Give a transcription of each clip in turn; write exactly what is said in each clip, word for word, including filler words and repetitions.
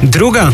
Druga.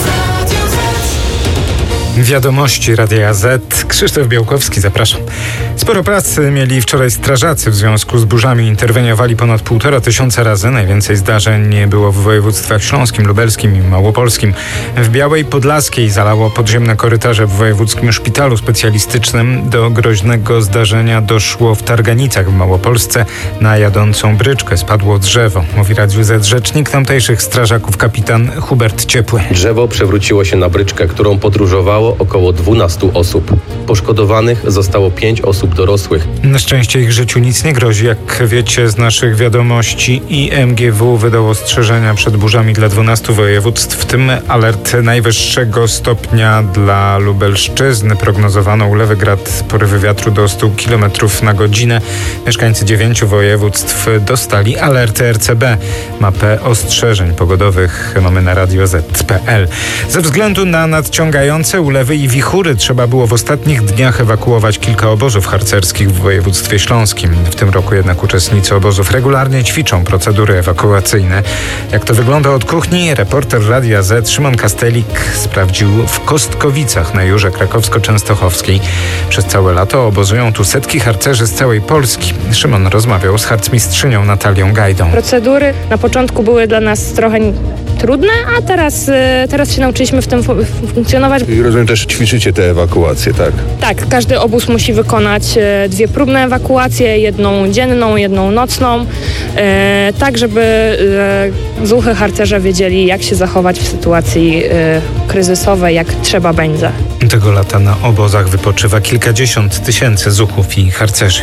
Wiadomości Radia Z. Krzysztof Białkowski, zapraszam. Sporo pracy mieli wczoraj strażacy w związku z burzami. Interweniowali ponad półtora tysiąca razy. Najwięcej zdarzeń było w województwach śląskim, lubelskim i małopolskim. W Białej Podlaskiej zalało podziemne korytarze w wojewódzkim szpitalu specjalistycznym. Do groźnego zdarzenia doszło w Targanicach w Małopolsce. Na jadącą bryczkę spadło drzewo. Mówi Radiu Z rzecznik tamtejszych strażaków kapitan Hubert Ciepły. Drzewo przewróciło się na bryczkę, którą podróżowało około dwunastu osób. Poszkodowanych zostało pięć osób dorosłych. Na szczęście ich życiu nic nie grozi. Jak wiecie z naszych wiadomości, I M G W wydało ostrzeżenia przed burzami dla dwunastu województw, w tym alert najwyższego stopnia dla Lubelszczyzny. Prognozowano ulewy grad, porywy wiatru do stu kilometrów na godzinę. Mieszkańcy dziewięciu województw dostali alerty R C B. Mapę ostrzeżeń pogodowych mamy na radio zet kropka pe el. Ze względu na nadciągające ulewy i wichury trzeba było w ostatnich dniach ewakuować kilka obozów harcerskich w województwie śląskim. W tym roku jednak uczestnicy obozów regularnie ćwiczą procedury ewakuacyjne. Jak to wygląda od kuchni, reporter Radia Z Szymon Kastelik sprawdził w Kostkowicach na Jurze Krakowsko-Częstochowskiej. Przez całe lato obozują tu setki harcerzy z całej Polski. Szymon rozmawiał z harcmistrzynią Natalią Gajdą. Procedury na początku były dla nas trochę trudne, a teraz, teraz się nauczyliśmy w tym funkcjonować. I rozumiem, też ćwiczycie te ewakuacje, tak? Tak, każdy obóz musi wykonać dwie próbne ewakuacje, jedną dzienną, jedną nocną, e, tak żeby e, zuchy harcerze wiedzieli, jak się zachować w sytuacji e, kryzysowej, jak trzeba będzie. Tego lata na obozach wypoczywa kilkadziesiąt tysięcy zuchów i harcerzy.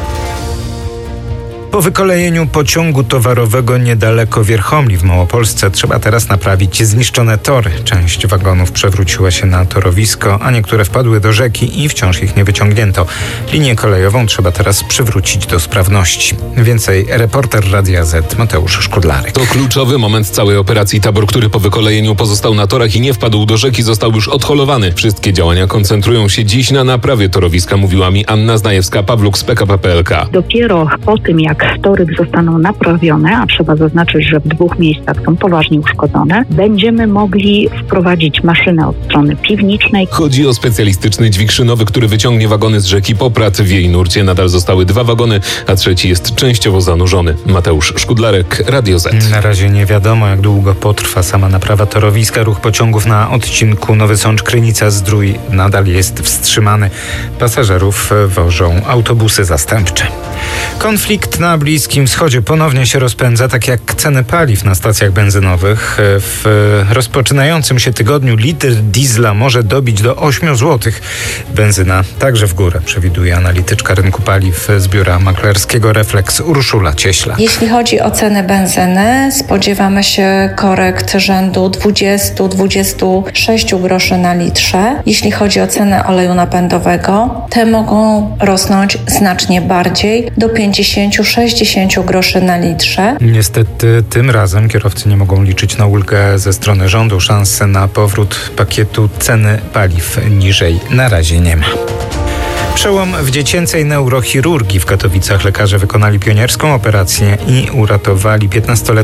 Po wykolejeniu pociągu towarowego niedaleko Wierchomli w Małopolsce trzeba teraz naprawić zniszczone tory. Część wagonów przewróciła się na torowisko, a niektóre wpadły do rzeki i wciąż ich nie wyciągnięto. Linię kolejową trzeba teraz przywrócić do sprawności. Więcej reporter Radia Z Mateusz Szkudlarek. To kluczowy moment całej operacji. Tabor, który po wykolejeniu pozostał na torach i nie wpadł do rzeki, został już odholowany. Wszystkie działania koncentrują się dziś na naprawie torowiska, mówiła mi Anna Znajewska-Pawluk z P K P kropka P L K. Dopiero po tym, jak tory zostaną naprawione, a trzeba zaznaczyć, że w dwóch miejscach są poważnie uszkodzone, będziemy mogli wprowadzić maszynę od strony piwnicznej. Chodzi o specjalistyczny dźwig szynowy, który wyciągnie wagony z rzeki. Po pracy w jej nurcie nadal zostały dwa wagony, a trzeci jest częściowo zanurzony. Mateusz Szkudlarek, Radio Z. Na razie nie wiadomo, jak długo potrwa sama naprawa torowiska. Ruch pociągów na odcinku Nowy Sącz-Krynica-Zdrój nadal jest wstrzymany. Pasażerów wożą autobusy zastępcze. Konflikt na Bliskim Wschodzie ponownie się rozpędza, tak jak ceny paliw na stacjach benzynowych. W rozpoczynającym się tygodniu litr diesla może dobić do ośmiu złotych. Benzyna także w górę, przewiduje analityczka rynku paliw z biura maklerskiego Reflex Urszula Cieśla. Jeśli chodzi o ceny benzyny, spodziewamy się korekt rzędu dwadzieścia do dwudziestu sześciu groszy na litrze. Jeśli chodzi o cenę oleju napędowego, te mogą rosnąć znacznie bardziej, do pięćdziesięciu do sześćdziesięciu groszy na litrze. Niestety tym razem kierowcy nie mogą liczyć na ulgę ze strony rządu. Szanse na powrót pakietu ceny paliw niżej na razie nie ma. Przełom w dziecięcej neurochirurgii w Katowicach. Lekarze wykonali pionierską operację i uratowali piętnastoletnią